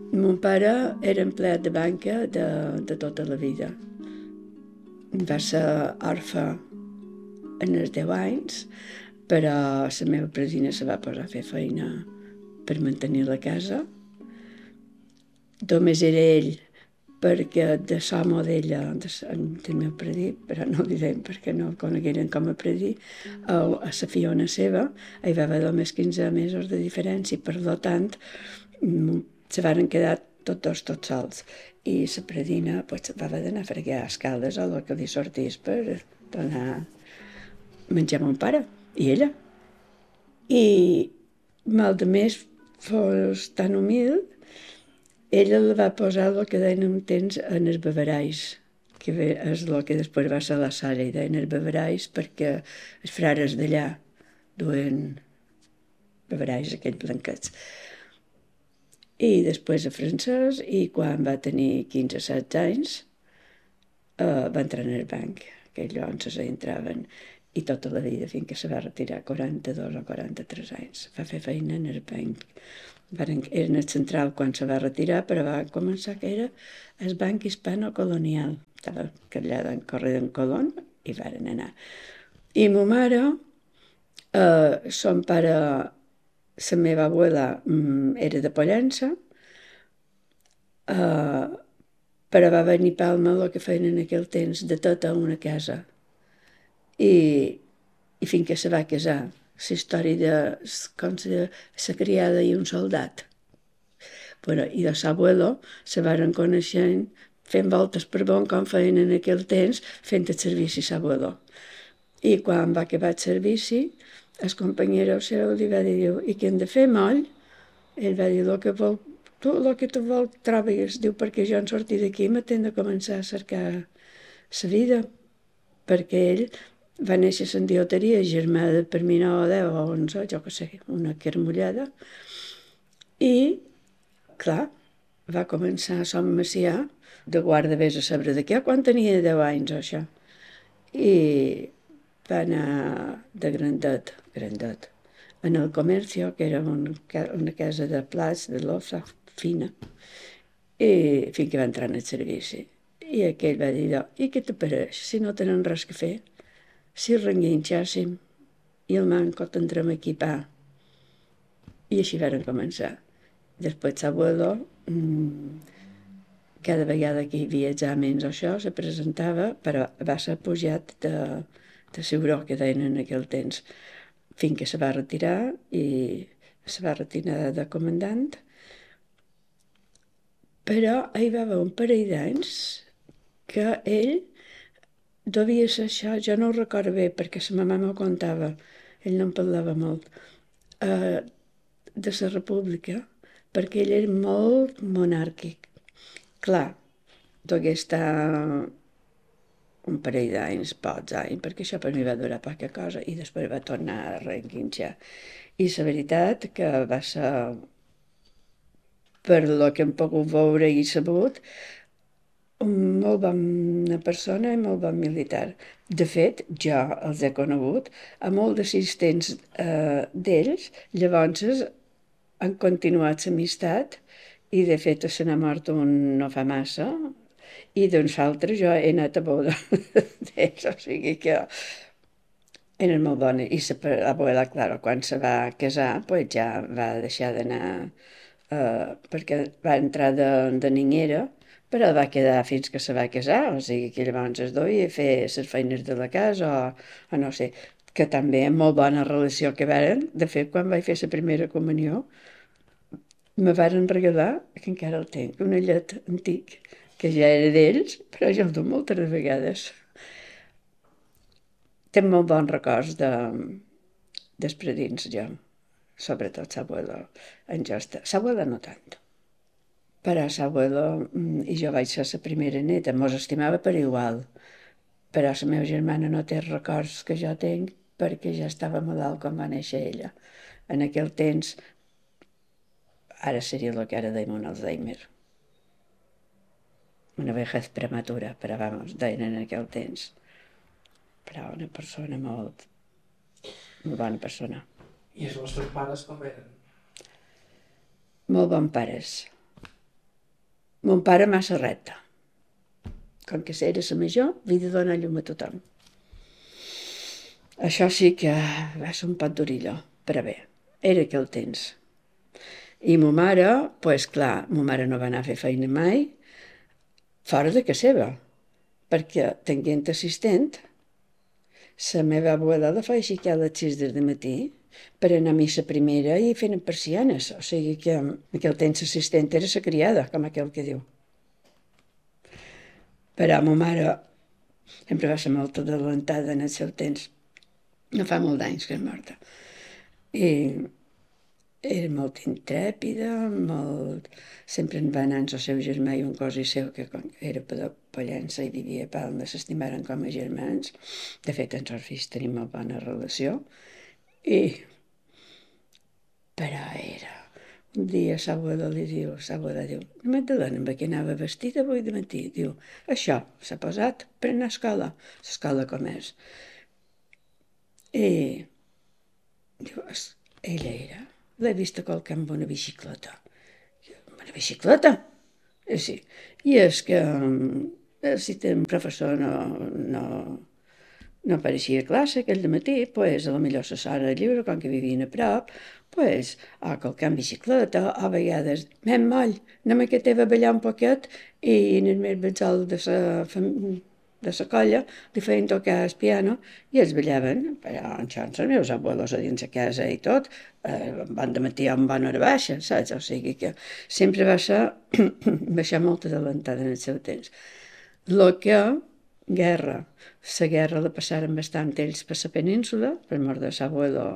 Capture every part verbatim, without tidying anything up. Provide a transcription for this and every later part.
Mon pare era empleat de banca de, de tota la vida. Va ser orfe en els deu anys, però la meva presina se va posar a fer feina per mantenir la casa. Només era ell, perquè de l'home d'ella, de, del meu predí, però no li deien perquè no el conegueren com a predí, a, a la fiona seva hi va haver només quinze mesos de diferència, per tant, se varen quedar tots dos tots sols. I la predina pues, va haver d'anar a fregar escaldes o el que li sortís per donar menjar a mon pare i ella. I mal de més fos tan humil, ella la va posar el que deien un temps en els beverais, que és el que després va ser la Sara, i deien els beverais perquè els frares d'allà duen beverais aquells blanquets. I després a francès, i quan va tenir quinze o setze anys uh, va entrar en el banc, que allò on se entraven, i tota la vida fins que se va retirar, quaranta-dos o quaranta-tres anys. Va fer feina en el banc. Varen, era en el central quan se va retirar, però va començar que era el banc hispano-colonial. Estava allà d'en Corre d'en Colón i varen anar. I ma mare, eh, son pare, la meva abuela mm, era de Pollença, eh, però va venir a Palma el que feien en aquell temps de tota una casa. I, i fins que se va casar. La història de, com se diu, la criada i un soldat. Bueno, i de l'abuelo se varen coneixent fent voltes per bon com feien en aquell temps, fent el servici a l'abuelo. I quan va acabar el servici, el companyero seu li va dir, i què hem de fer, moll? Ell va dir, el que vol, tu, el que tu vol, trobis. Diu, perquè jo en sortir d'aquí m'hem de començar a cercar la vida, perquè ell va néixer a Sant Dioteria, germà de per mi nou o deu o onze, jo que sé, una carmullada, i, clar, va començar a Som Macià, de guarda vés a saber de què, quan tenia deu anys o això. I va anar de grandet, grandet, en el Comercio, que era un, una casa de plats, de lofa, fina, i fins que va entrar en el servici. I aquell va dir, i què te pareix, si no tenen res que fer? Si renguinxàssim i el manco tindrem aquí pa. I així varen començar. Després l'abuelo, mmm, cada vegada que hi viatjava menys això, se presentava, però va ser pujat de, de ciuró, que deien en aquell temps, fins que se va retirar i se va retirar de comandant. Però hi va haver un parell d'anys que ell devia ser això, jo no ho recordo bé perquè la mamà m'ho contava, ell no en parlava molt, eh, de la república, perquè ell era molt monàrquic. Clar, degué estar un parell d'anys, pocs anys, perquè això per mi va durar poca cosa, i després va tornar a reenquinxar. I la veritat que va ser, per lo que hem pogut veure i sabut, un molt bona persona i molt bon militar. De fet, jo els he conegut a molts assistents eh, d'ells, llavors han continuat l'amistat i de fet se n'ha mort un no fa massa i d'uns altres jo he anat a veure d'ells, o sigui que eren molt bones. I l'abuela, clar, quan se va casar, pues ja va deixar d'anar, eh, perquè va entrar de, de niñera, però va quedar fins que se va casar, o sigui que llavors es duia a fer les feines de la casa o, o no sé, que també és molt bona relació que varen. De fet, quan vaig fer la primera comunió, me varen regalar, que encara el tinc, un llet antic, que ja era d'ells, però jo el dono moltes vegades. Tinc molt bons records de, dels predins, jo, sobretot l'abuelo, en Josta. L'abuela no tant. Però l'abuelo i jo vaig ser la primera neta, mos estimava per igual. Però la meva germana no té records que jo tinc perquè ja estava malalt quan va néixer ella. En aquell temps, ara seria el que ara deim un Alzheimer. Una vejez prematura, però vamos, deien en aquell temps. Però una persona molt, molt bona persona. I els vostres pares com eren? Molt bons pares. Mon pare massa recte. Com que era la major, havia de donar llum a tothom. Això sí que va ser un pot d'orilló, però bé, era aquell temps. I ma mare, doncs pues, clar, ma mare no va anar a fer feina mai, fora de casa seva, perquè tenint assistent, la meva abuela la feia aixecar a les sis del matí per anar a missa primera i fent persianes. O sigui que en aquell temps l'assistent era la criada, com aquell que diu. Però ma mare sempre va ser molt adelantada en el seu temps. No fa molt d'anys que és morta. I era molt intrèpida, molt... sempre en va anar amb el seu germà i un cosí seu que era Pollença i vivia a Palma, s'estimaren com a germans. De fet, ens els fills tenim molt bona relació. I... però era... Un dia l'abuela li diu, l'abuela diu, Magdalena, amb què anava vestida avui de matí? Diu, això, s'ha posat per anar a escola, l'escola com és. I diu, ella era, l'he vista qualque amb una bicicleta. Una bicicleta? I sí. I és que si el professor no, no, no apareixia a classe aquell matí, pues, a la millor la sora lliure, com que vivien a prop, pues, o qualque amb bicicleta, o a vegades, men moll, anem a que teva ballar un poquet, i en el més betzol de la de la colla li feien tocar el piano i ells ballaven, però en els meus abuelos a dins de casa i tot, eh, van de matí amb bona hora baixa, saps? O sigui que sempre va ser baixar molt adelantada en el seu temps. Lo que, guerra, la guerra la passaren bastant ells per la península, per mort de l'abuelo,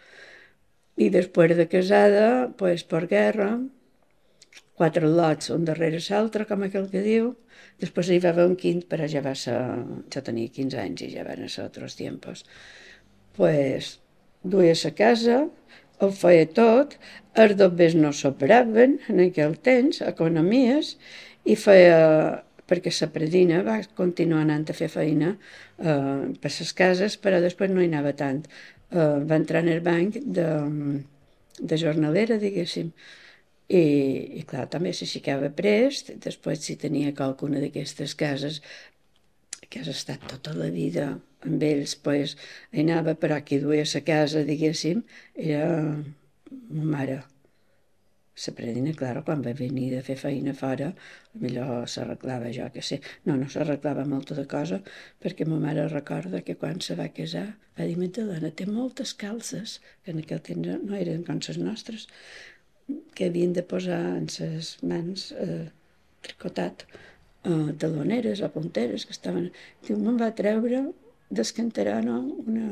i després de casada, pues, per guerra, quatre lots un darrere l'altre, com aquell que diu. Després hi va haver un quint, però ja va ser... Jo tenia quinze anys i ja van ser altres temps. Pues, duia la casa, ho feia tot, els dobbers no s'operaven en aquell temps, economies, i feia... perquè la predina va continuar anant a fer feina eh, per les cases, però després no hi anava tant. Eh, va entrar en el banc de, de jornalera, diguéssim, i, i clar, també s'aixecava prest, després si tenia qualcuna d'aquestes cases que has estat tota la vida amb ells, pues, anava, però qui duia la casa, diguéssim, era ma mare. La predina, clar, quan va venir de fer feina fora, millor s'arreglava, jo que sé. No, no s'arreglava molta de cosa, perquè ma mare recorda que quan se va casar va dir, Magdalena, té moltes calces, que en aquell temps no eren com les nostres, que havien de posar en les mans eh, tricotat eh, taloneres o punteres que estaven... Diu, me'n va treure descantarà, no? Una...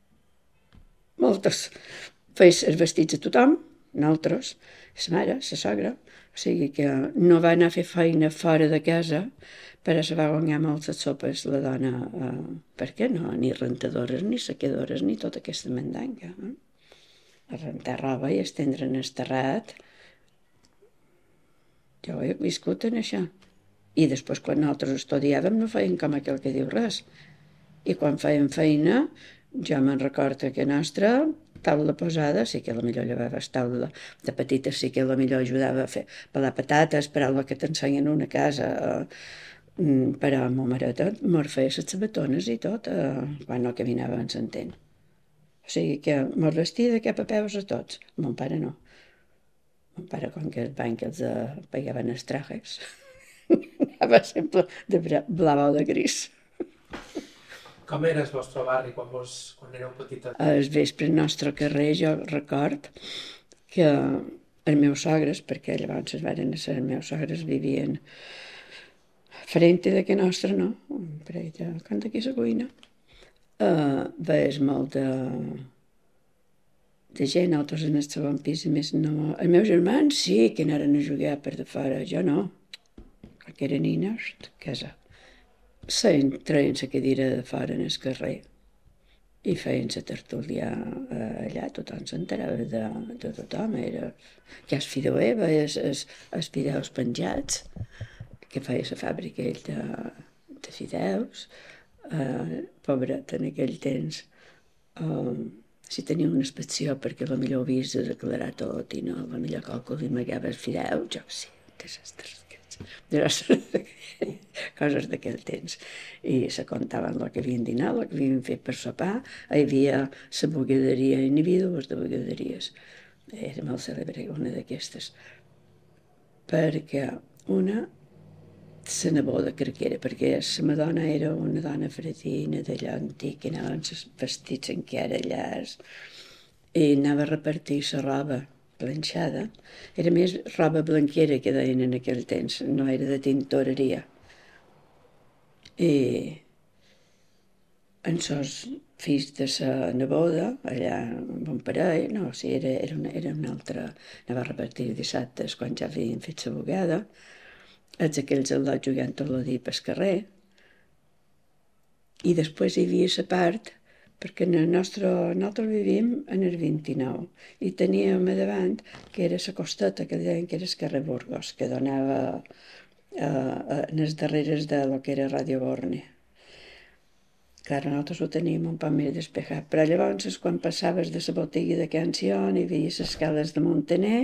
moltes. Feia els vestits a tothom, nosaltres, la mare, la sogra, o sigui que no va anar a fer feina fora de casa, però se va guanyar moltes sopes la dona, eh, per què no? Ni rentadores, ni sequedores, ni tota aquesta mandanga. Eh? A rentar roba i estendre en el terrat. Jo he viscut en això. I després, quan nosaltres estudiàvem, no feien com aquell que diu res. I quan feien feina, jo me'n recordo que nostra, taula posada, sí que potser llevaves taula. De petita sí que potser ajudava a fer pelar patates, per al que t'ensenyen una casa. Eh, però ma mareta mos feia les sabatones i tot, eh, quan no caminava en s'entén. O sigui que mos vestia de cap a peus a tots. Mon pare no. Mon pare, quan que el banc els uh, pagaven els trajes, anava sempre de blau o de gris. Com era el vostre barri quan, vos, quan éreu petita? Al vespre al nostre carrer jo record que els meus sogres, perquè llavors es van ser els meus sogres, vivien frente de que nostre, no? Un parell de... com d'aquí a la cuina. Uh, veies molt de, de gent, altres en el segon pis, i més no... Els meus germans sí que anaren a jugar per de fora, jo no, perquè eren nines de casa. Seien, treien la cadira de fora en el carrer i feien la tertúlia eh, allà, tothom s'enterava de, de tothom, era ja el fideuer, veies els, els fideus penjats, que feia la fàbrica ell de, de fideus, eh, pobret en aquell temps, eh, si tenia una inspecció perquè potser ho havies de declarar tot i no, potser qualcú li amagava els fideus, jo què sé. desastres aquests. Desastres, coses d'aquell temps. I se contaven el que havien dinat, el que havien fet per sopar. Hi havia la bugaderia, hi havia dues de bugaderies. Era molt cèlebre una d'aquestes. Perquè una, la neboda crec que era, perquè la madona era una dona fretina d'allò antic, que anaven vestits encara llargs, i anava a repartir la roba planxada. Era més roba blanquera que deien en aquell temps, no era de tintoreria. I en sos fills de la neboda, allà amb un parell, no, o sigui, era, era, una, era una altra, anava a repartir dissabtes quan ja havien fet la bugada, els aquells al lot jugant tot el dia pel carrer, i després hi havia la part, perquè en el nostre, nosaltres vivim en el vint-i-nou, i teníem a davant, que era la costeta, que deien que era el carrer Burgos, que donava eh, en les darreres de lo que era Radio Borne. Clar, nosaltres ho teníem un poc més despejat, però llavors quan passaves de la botiga de Canción hi havia les escales de Montaner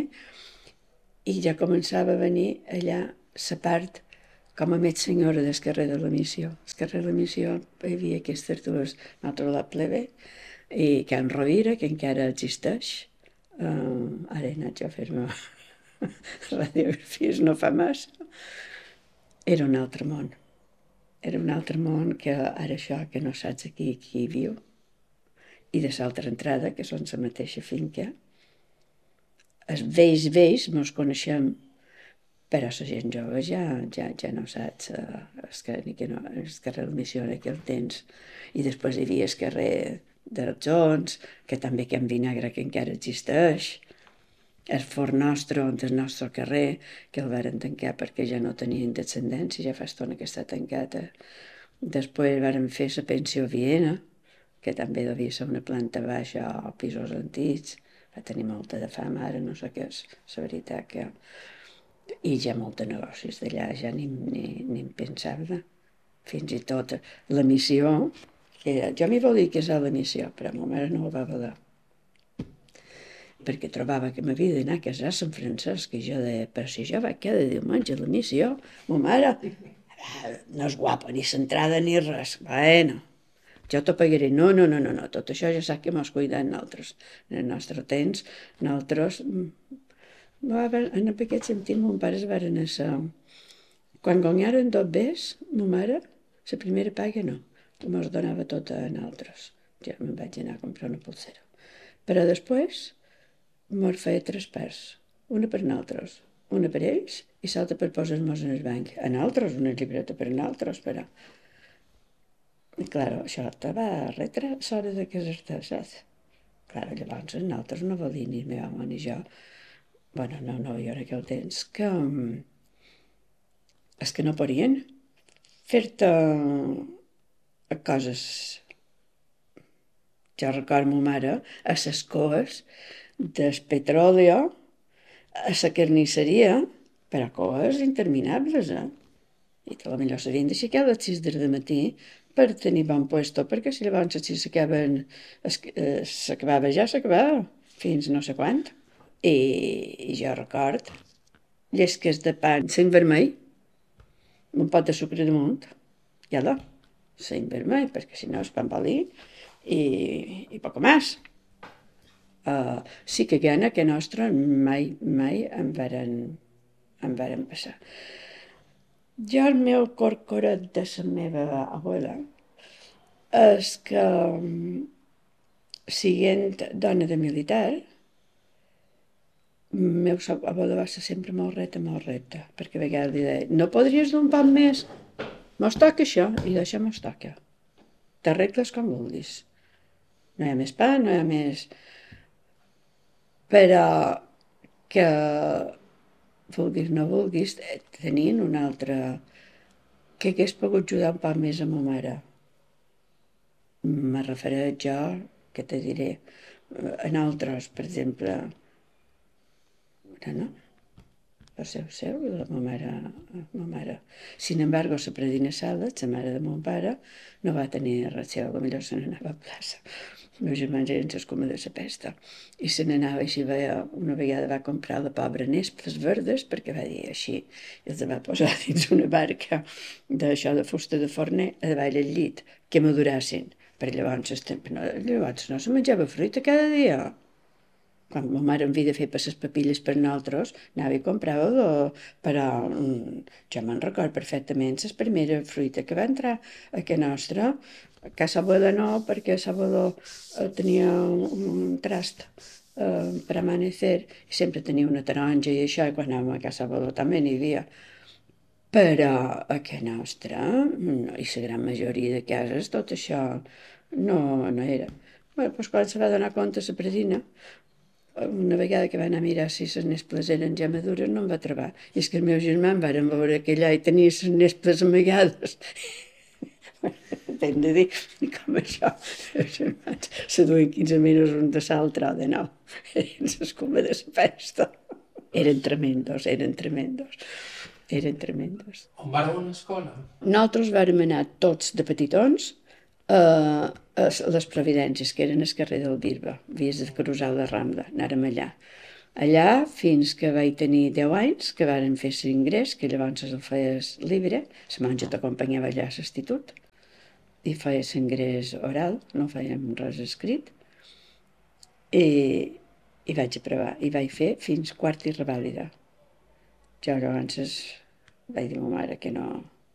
i ja començava a venir allà la part com a més senyora del carrer de la Missió. Al carrer de la Missió hi havia aquestes dues, nosaltres la plebe, i Can Rovira, que encara existeix. Uh, ara he anat jo a fer-me radiografies, no fa massa. Era un altre món. Era un altre món que ara això que no saps aquí qui hi viu. I de l'altra entrada, que són la mateixa finca. Els vells vells mos coneixem, però la gent jove ja, ja, ja no saps uh, el, que, que no, el carrer de la Missió en aquell temps. I després hi havia el carrer dels Jons, que també Can Vinagre, que encara existeix. El Forn Nostre, on el nostre carrer, que el varen tancar perquè ja no tenien descendència, ja fa estona que està tancat. Després varen fer la pensió Viena, que també devia ser una planta baixa o pisos antics. Va tenir molta de fama, ara no sé què és, la veritat que... I ja molts negocis d'allà, ja ni, ni, ni em pensava. Fins i tot la missió, que jo m'hi volia casar a la missió, però ma mare no ho va voler. Perquè trobava que m'havia d'anar a casar a Sant Francesc, i jo deia, però si jo vaig cada diumenge a la missió, ma mare no és guapa, ni centrada ni res. Bueno, jo t'ho pagaré. No, no, no, no, no, tot això ja sap que mos cuidem nosaltres. En el nostre temps, nosaltres... En aquest sentit, mon pare es va anar a... Quan guanyaren dos bes, ma mare, la primera paga no, mos donava tot a nosaltres. Jo me'n vaig anar a comprar una pulsera. Però després mos feia tres parts, una per nosaltres, una per ells i l'altra per posar-nos en el banc. A nosaltres, una llibreta per a nosaltres, però... I, clar, això te va retre l'hora de casar-te, saps? Clar, llavors nosaltres no volíem ni meu home ni jo. Bueno, no, no, jo en aquell temps que... És que no podien fer-te coses. Jo recordo ma mare a les coes del petroli, a la carnisseria, però coes interminables, eh? I potser s'havien d'aixecar a les sis del matí per tenir bon puesto, perquè si llavors si s'acabaven, s'acabava ja, s'acabava, fins no sé quant. I, i jo record llesques de pa seny vermell, un pot de sucre damunt, i ala, seny vermell, perquè si no és pa amb oli, i, i poc més. Uh, sí que gana que nostre mai, mai em varen, em varen passar. Jo el meu corcoret de la meva abuela és que, siguent dona de militar, meu abuela va ser sempre molt reta, molt reta, perquè a vegades li deia, no podries dur un poc més? Mos toca això, i d'això mos toca. T'arregles com vulguis. No hi ha més pa, no hi ha més... Però que, vulguis no vulguis, tenien una altra... que hagués pogut ajudar un poc més a ma mare. Me refereix jo, que te diré, en altres, per exemple... No? el seu seu, i la meva mare, ma mare. Sin embargo, la predina Sales, la mare de mon pare, no va tenir res seu, potser se n'anava a plaça. Els meus germans eren les coma de la pesta. I se n'anava així, veia, una vegada va comprar la pobra nesples verdes, perquè va dir així, i els va posar dins una barca d'això de fusta de forner, a davall del llit, que madurassin. Per llavors, no, llavors no se menjava fruita cada dia. Quan ma mare em havia de fer per les papilles per nosaltres, anava i comprava, però jo me'n record perfectament la primera fruita que va entrar a casa nostra, a casa abuela no, perquè l'abuelo tenia un trast per amanecer, i sempre tenia una taronja i això, i quan anàvem a casa abuelo també n'hi havia. Però a casa nostra, i la gran majoria de cases, tot això no, no era. Bé, doncs quan se va donar compte la predina, una vegada que va anar a mirar si les nesples eren ja madures, no em va trobar. I és que els meus germans varen veure que allà hi tenia les nesples amagades. T'hem de dir, com això, els germans se duien quinze minuts un de l'altre o de nou. Eren l'escuma de la pesta. Eren tremendos, eren tremendos. Eren tremendos. On vareu a l'escola? Nosaltres vàrem anar tots de petitons a les Providències, que eren al carrer del Bisbe, havies de cruzar la Rambla, anàrem allà. Allà fins que vaig tenir deu anys, que varen fer l'ingrés, que llavors el feies llibre, la monja t'acompanyava allà a l'institut, i feia l'ingrés oral, no fèiem res escrit, i, i vaig aprovar, i vaig fer fins quart i revàlida. Jo llavors vaig dir a ma mare que no,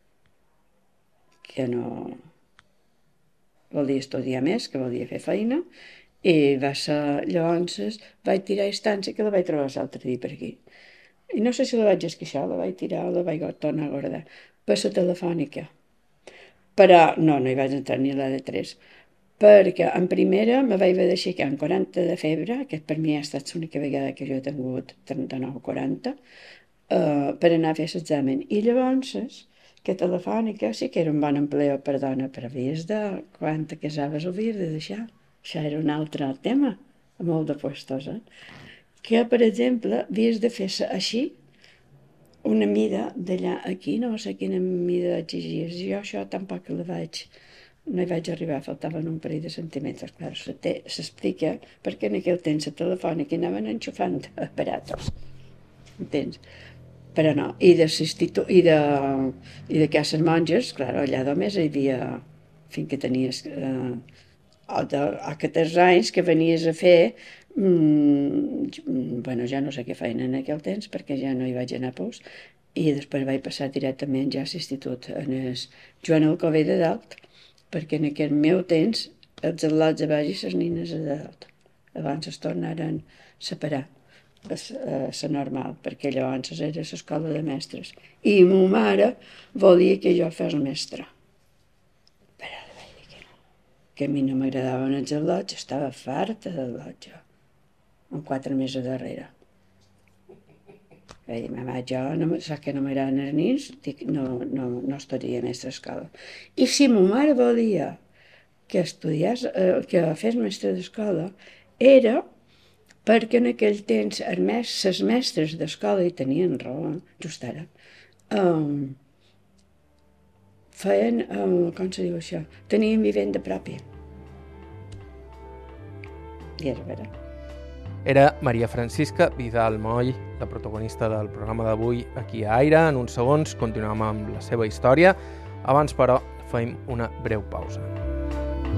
que no volia estudiar més, que volia fer feina, i va ser, llavors vaig tirar a instància, que la vaig trobar l'altre dia per aquí. I no sé si la vaig esqueixar, la vaig tirar o la vaig tornar a guardar, per la telefònica. Però no, no hi vaig entrar ni a la de tres, perquè en primera me vaig haver d'aixecar amb quaranta de febre, que per mi ha estat l'única vegada que jo he tingut trenta-nou o quaranta, uh, per anar a fer l'examen. I llavors, que telefònica sí que era un bon empleo per dona, però havies de, quan te casaves ho havies de deixar. Això era un altre tema, molt de puestos, eh? Que, per exemple, havies de fer així, una mida d'allà aquí, no sé quina mida exigies. Jo això tampoc la vaig, no hi vaig arribar, faltaven un parell de centímetres. Clar, s'explica perquè en aquell temps la telefònica anaven enxufant aparatos, entens? Però no, i de l'institut, i de, i de cases monges, clar, allà només hi havia, fins que tenies, eh, o, de, o que tens anys que venies a fer, mm, bueno, ja no sé què feien en aquell temps, perquè ja no hi vaig anar pous, i després vaig passar directament ja a l'institut, en el Joan Alcover de dalt, perquè en aquell meu temps els al·lots de baix i les nines de dalt. Abans es tornaren a separar. A la normal, perquè llavors era l'escola de mestres. I ma mare volia que jo fes mestra. Però li vaig dir que no, que a mi no m'agradaven els al·lots, estava farta d'al·lots jo, amb quatre mesos darrere. Vaig dir, mama, jo, no, saps que no m'agraden els nins, dic, no, no, no estudiaria mestra a escola. I si ma mare volia que estudiés, eh, que fes mestra d'escola, era perquè en aquell temps les mestres d'escola, i tenien raó, just ara, um, feien, um, com se diu això, tenien vivenda pròpia. I era vera. Era Maria Francisca Vidal Moll, la protagonista del programa d'avui aquí a Aire. En uns segons continuem amb la seva història. Abans, però, fem una breu pausa.